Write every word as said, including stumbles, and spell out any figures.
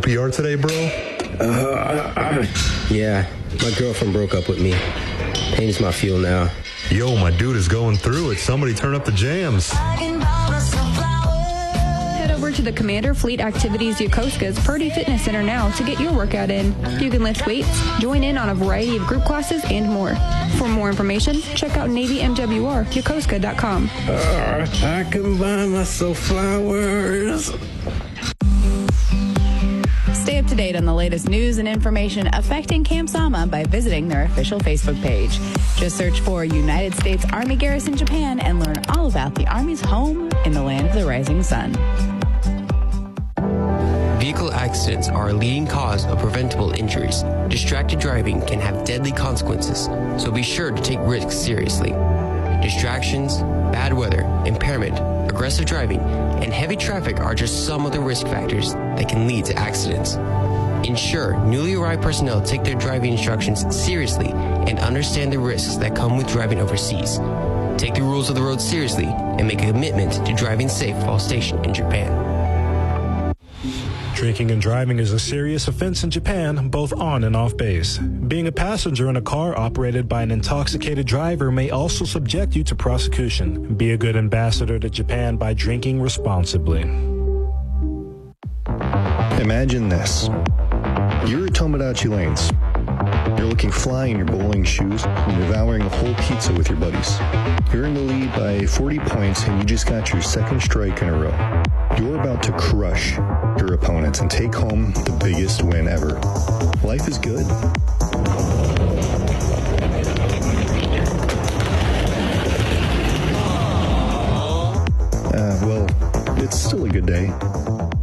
P R today, bro? Uh, uh, yeah, my girlfriend broke up with me. Pain's my fuel now. Yo, my dude is going through it. Somebody turn up the jams. Head over to the Commander Fleet Activities Yokosuka's Purdy Fitness Center now to get your workout in. You can lift weights, join in on a variety of group classes, and more. For more information, check out Navy M W R Yokosuka dot com. Uh, I can buy myself flowers. Stay up to date on the latest news and information affecting Camp Sama by visiting their official Facebook page. Just search for United States Army Garrison Japan and learn all about the Army's home in the land of the rising sun. Vehicle accidents are a leading cause of preventable injuries. Distracted driving can have deadly consequences, so be sure to take risks seriously. Distractions, bad weather, impairment, aggressive driving, and heavy traffic are just some of the risk factors that can lead to accidents. Ensure newly arrived personnel take their driving instructions seriously and understand the risks that come with driving overseas. Take the rules of the road seriously and make a commitment to driving safe while stationed in Japan. Drinking and driving is a serious offense in Japan, both on and off base. Being a passenger in a car operated by an intoxicated driver may also subject you to prosecution. Be a good ambassador to Japan by drinking responsibly. Imagine this. You're at Tomodachi Lanes. You're looking fly in your bowling shoes and devouring a whole pizza with your buddies. You're in the lead by forty points and you just got your second strike in a row. You're about to crush your opponents and take home the biggest win ever. Life is good. Uh, well, it's still a good day.